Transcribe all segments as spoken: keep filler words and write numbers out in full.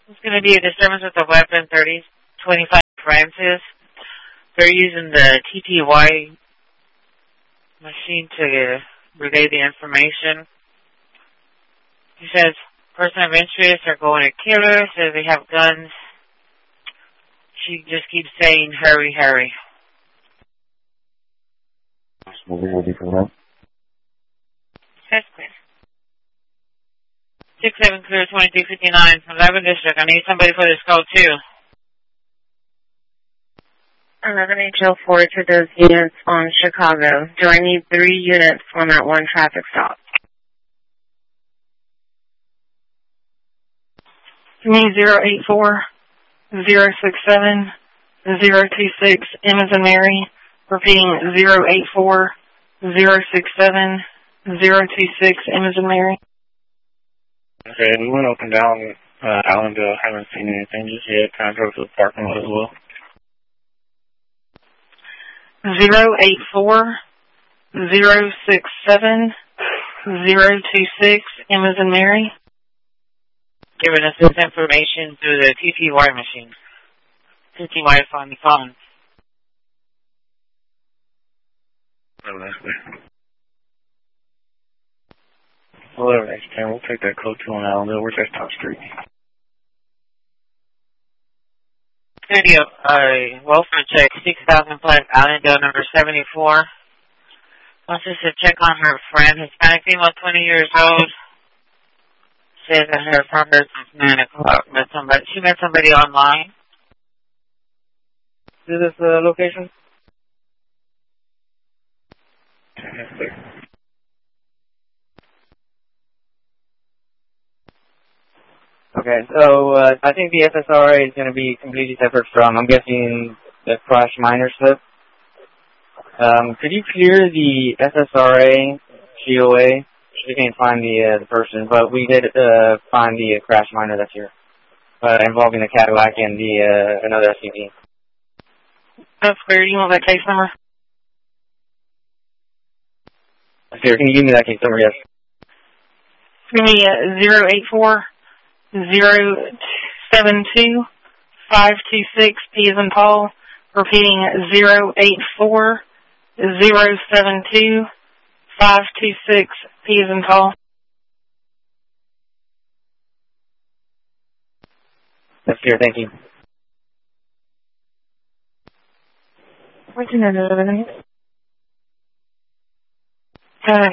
It's going to be a disturbance with the weapon thirty twenty-five Francis. They're using the T T Y machine to relay the information. He says, person of interest are going to kill her, says they have guns. She just keeps saying, hurry, hurry. We'll be ready for that. That's clear. six seven clear, twenty-three fifty-nine, eleven District. I need somebody for this code, too. eleven H L four to those units on Chicago. Do I need three units on that one traffic stop? Me zero eight four zero six seven zero two six M as in Mary. Repeating zero eight four zero six seven zero two six M as in Mary. Okay, we went up and down uh, Allendale. Haven't seen anything just yet. Kind of drove to the parking lot as well. Zero eight four zero six seven zero two six M as in Mary. Giving us this information through the T T Y machine. T T Y is on the phone. Oh, that's clear. Hello, H ten. We'll take that code two on Allendale. We're just Top Street. Studio, uh, welfare check, six thousand five, Allendale, number seventy-four. Wants us to check on her friend, Hispanic female, twenty years old. Says that her phone birth since nine o'clock. Met somebody, she met somebody online. Is this the location? Yes, sir. Okay, so uh, I think the S S R A is going to be completely separate from, I'm guessing, the crash minor slip. Um, could you clear the S S R A G O A? We can't find the uh, the person, but we did uh, find the uh, crash minor that's here, uh, involving the Cadillac and the uh, another S U V. That's clear. You want that case number? Here, can you give me that case number? Yes. Give me uh, zero eight four zero seven two five two six P as in Paul. Repeating zero eight four zero seven two five two six P as in Paul. That's clear. Thank you. What's your name? Uh,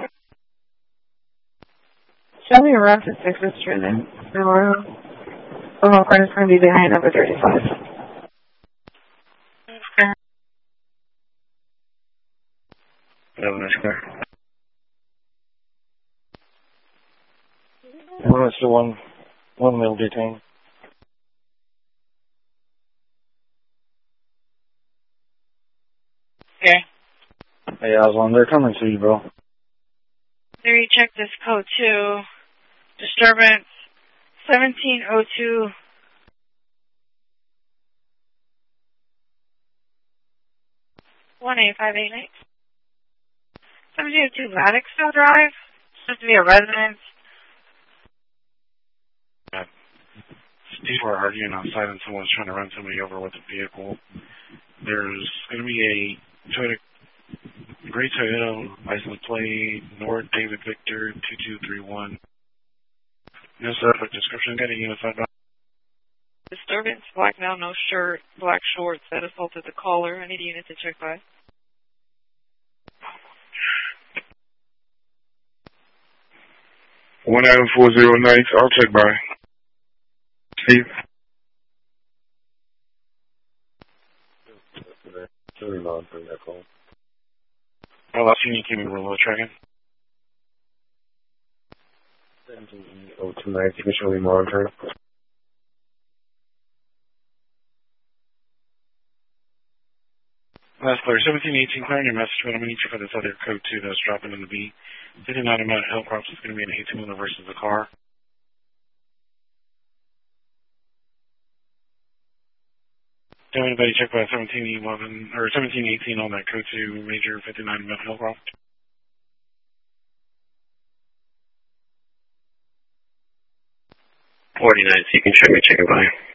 show me around to sixth Street then. Tomorrow. Oh, my friend is going to be behind number thirty-five. Okay. No, that's clear. Well, that's the one, one male detained. Okay. Hey, Aslan, they're coming to you, bro. There you check this code two. Disturbance seventeen oh two. one eight five eight eight. seventeen oh two Ladixville Drive. Supposed to be a residence. Yeah. People are arguing outside and someone's trying to run somebody over with a vehicle. There's going to be a Toyota, gray Toyota, license plate, North David Victor two two three one. No specific description. Got a unified. Disturbance, black now, no shirt, black shorts that assaulted the caller. I need a unit to check by. one item four zero nine, I'll check by. Steve. Well, I've seen you keep me real tracking. seventeen oh two nine, visually monitored. That's clear. seventeen eighteen, clearing your message, but I'm going to need you for this other code two that's dropping in the B. Fitting item at Hillcroft is going to be an eighteen wheeler versus the car. Do anybody check by seventeen eleven or seventeen eighteen on that code two major fifty-nine at Hillcroft? forty-nine, so you can check me, check it by.